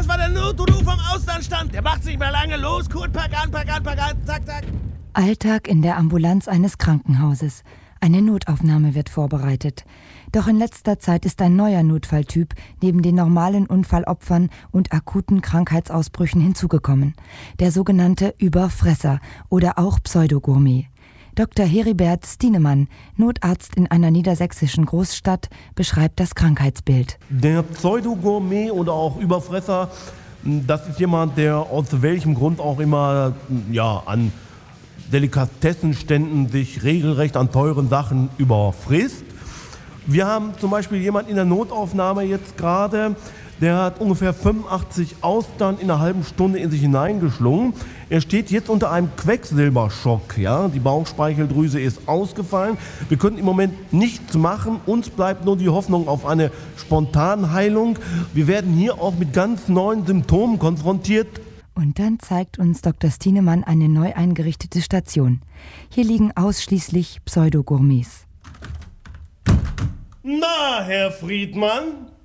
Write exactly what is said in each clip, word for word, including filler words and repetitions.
das war der Notruf vom Auslandstand. Der macht sich mal lange. Los, Kurt, pack an, pack an, pack an, zack, zack. Alltag in der Ambulanz eines Krankenhauses. Eine Notaufnahme wird vorbereitet. Doch in letzter Zeit ist ein neuer Notfalltyp neben den normalen Unfallopfern und akuten Krankheitsausbrüchen hinzugekommen. Der sogenannte Überfresser oder auch Pseudogourmet. Doktor Heribert Stienemann, Notarzt in einer niedersächsischen Großstadt, beschreibt das Krankheitsbild. Der Pseudogourmet oder auch Überfresser, das ist jemand, der aus welchem Grund auch immer ja, an Delikatessenständen sich regelrecht an teuren Sachen überfrisst. Wir haben zum Beispiel jemanden in der Notaufnahme jetzt gerade, der hat ungefähr fünfundachtzig Austern in einer halben Stunde in sich hineingeschlungen. Er steht jetzt unter einem Quecksilberschock. Ja? Die Bauchspeicheldrüse ist ausgefallen. Wir können im Moment nichts machen. Uns bleibt nur die Hoffnung auf eine Spontanheilung. Wir werden hier auch mit ganz neuen Symptomen konfrontiert. Und dann zeigt uns Doktor Stienemann eine neu eingerichtete Station. Hier liegen ausschließlich Pseudogourmets. Na, Herr Friedmann,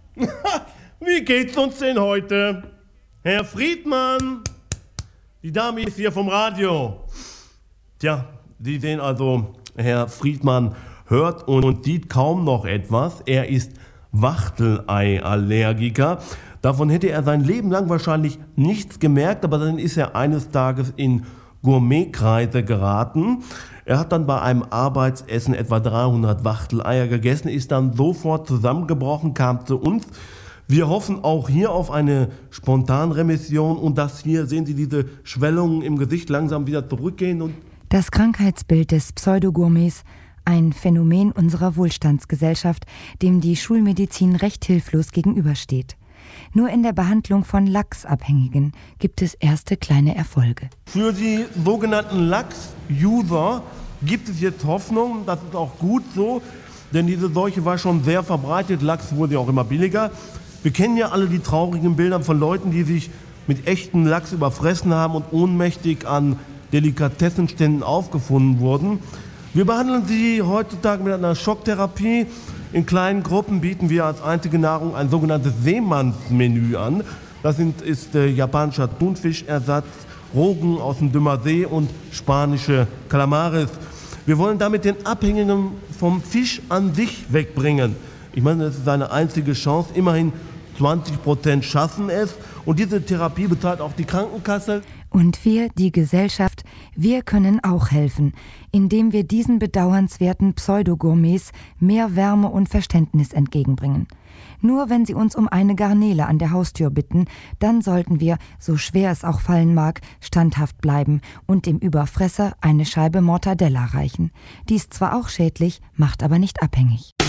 wie geht's uns denn heute? Herr Friedmann, die Dame ist hier vom Radio. Tja, Sie sehen also, Herr Friedmann hört und sieht kaum noch etwas. Er ist Wachtelei-Allergiker. Davon hätte er sein Leben lang wahrscheinlich nichts gemerkt, aber dann ist er eines Tages in Gourmetkreise geraten. Er hat dann bei einem Arbeitsessen etwa dreihundert Wachteleier gegessen, ist dann sofort zusammengebrochen, kam zu uns. Wir hoffen auch hier auf eine Spontanremission und dass hier, sehen Sie, diese Schwellungen im Gesicht langsam wieder zurückgehen. Und das Krankheitsbild des Pseudogourmets, ein Phänomen unserer Wohlstandsgesellschaft, dem die Schulmedizin recht hilflos gegenübersteht. Nur in der Behandlung von Lachsabhängigen gibt es erste kleine Erfolge. Für die sogenannten Lachs-User gibt es jetzt Hoffnung, das ist auch gut so, denn diese Seuche war schon sehr verbreitet, Lachs wurde ja auch immer billiger. Wir kennen ja alle die traurigen Bilder von Leuten, die sich mit echtem Lachs überfressen haben und ohnmächtig an Delikatessenständen aufgefunden wurden. Wir behandeln sie heutzutage mit einer Schocktherapie. In kleinen Gruppen bieten wir als einzige Nahrung ein sogenanntes Seemannsmenü an. Das sind, ist äh, japanischer Thunfischersatz, Rogen aus dem Dümmer See und spanische Calamares. Wir wollen damit den Abhängigen vom Fisch an sich wegbringen. Ich meine, das ist eine einzige Chance. Immerhin zwanzig Prozent schaffen es. Und diese Therapie bezahlt auch die Krankenkasse. Und wir, die Gesellschaft, wir können auch helfen, indem wir diesen bedauernswerten Pseudogourmets mehr Wärme und Verständnis entgegenbringen. Nur wenn sie uns um eine Garnele an der Haustür bitten, dann sollten wir, so schwer es auch fallen mag, standhaft bleiben und dem Überfresser eine Scheibe Mortadella reichen. Die ist zwar auch schädlich, macht aber nicht abhängig.